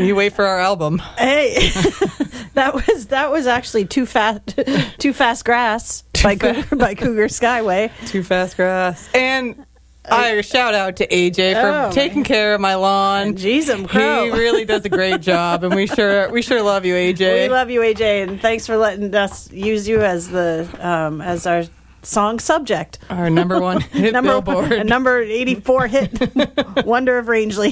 You wait for our album. Hey, that was actually Too Fast Grass by Cougar Skyway. Too Fast Grass. And I shout out to AJ for taking care of my lawn. Jeez, I'm crow. He really does a great job, and we sure love you, AJ. We love you, AJ, and thanks for letting us use you as as our song subject. Our number one hit Billboard. Number 84 hit Wonder of Rangeley.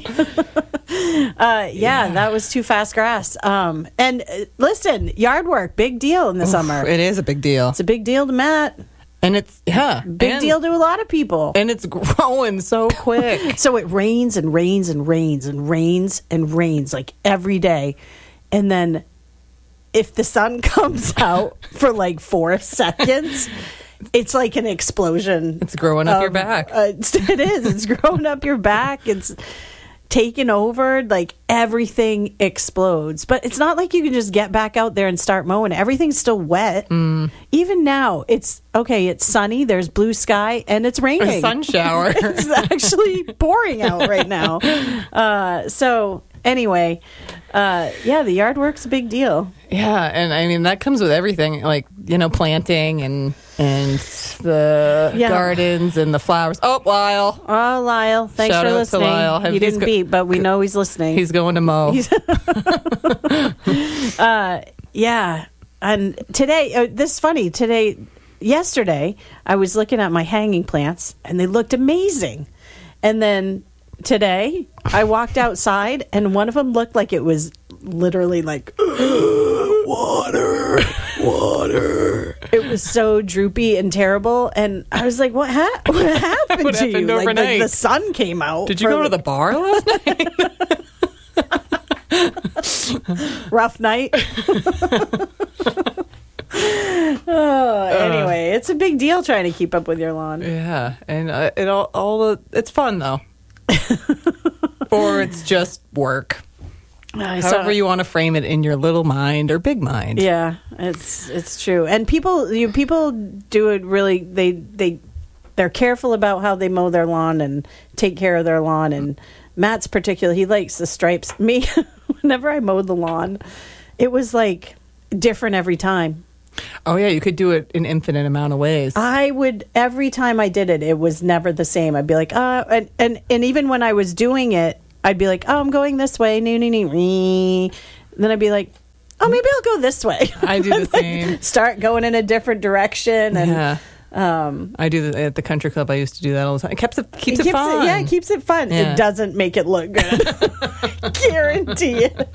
That was Too Fast Grass. And listen, yard work, big deal in the summer. It is a big deal. It's a big deal to Matt. And it's, big deal to a lot of people. And it's growing so quick. So it rains and rains and rains and rains and rains like every day. And then if the sun comes out for like 4 seconds, it's like an explosion. It's growing up your back. It is. It's growing up your back. It's taken over. Like everything explodes. But it's not like you can just get back out there and start mowing. Everything's still wet. Even now, it's sunny. There's blue sky and it's raining. A sun shower. It's actually pouring out right now. So anyway, the yard work's a big deal. Yeah, and I mean that comes with everything, like planting and the gardens and the flowers. Oh, Lyle! Oh, Lyle! Thanks Shout for out listening. To Lyle. He didn't beep, but we know he's listening. He's going to mow. And today, this is funny. Yesterday, I was looking at my hanging plants, and they looked amazing. And then today, I walked outside, and one of them looked like it was literally like water. It was so droopy and terrible, and I was like, "What happened what to happened you?" Overnight? Like the sun came out. Did you go to the bar last night? Rough night. Anyway, it's a big deal trying to keep up with your lawn. Yeah, and it's fun though, or it's just work. However you want to frame it in your little mind or big mind. Yeah, it's true. And people do it really. They're careful about how they mow their lawn and take care of their lawn. And Matt's particular. He likes the stripes. Me, whenever I mowed the lawn, it was like different every time. Oh yeah, you could do it an infinite amount of ways. I would every time I did it. It was never the same. I'd be like, and even when I was doing it, I'd be like, oh, I'm going this way. Then I'd be like, oh, maybe I'll go this way. I do the same. Start going in a different direction. And I do at the country club. I used to do that all the time. It keeps it fun. It keeps it fun. Yeah. It doesn't make it look good. Guarantee it.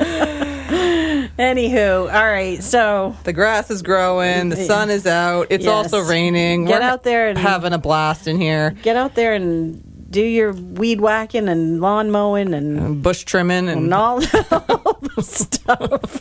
Anywho, all right. So the grass is growing. The sun is out. It's also raining. We're out there and having a blast in here. Get out there and do your weed whacking and lawn mowing and bush trimming and all the stuff.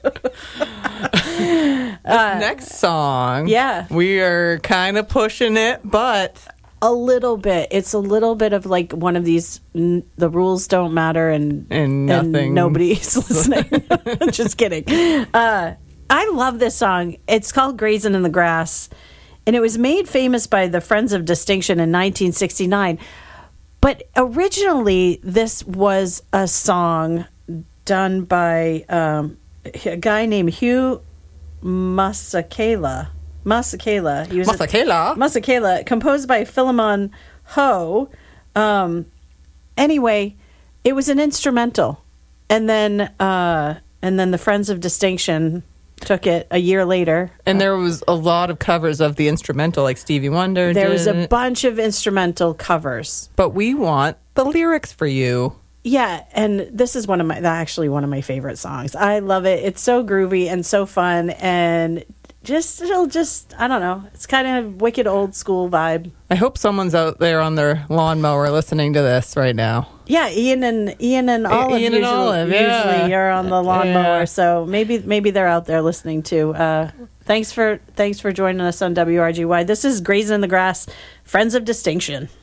This next song, we are kind of pushing it, but a little bit. It's a little bit of like one of these. The rules don't matter, and nothing. And nobody's listening. Just kidding. I love this song. It's called "Grazing in the Grass," and it was made famous by the Friends of Distinction in 1969. But originally, this was a song done by a guy named Hugh Masekela. Masekela, composed by Philemon Ho. Anyway, it was an instrumental, and then the Friends of Distinction took it a year later. And there was a lot of covers of the instrumental, like Stevie Wonder. There was a bunch of instrumental covers. But we want the lyrics for you. Yeah, and this is one of my favorite songs. I love it. It's so groovy and so fun, and it'll just I don't know. It's kind of wicked old school vibe. I hope someone's out there on their lawnmower listening to this right now. Yeah, Ian and Olive usually are on the lawnmower, so maybe they're out there listening too. Thanks for joining us on WRGY. This is Grazing in the Grass, Friends of Distinction.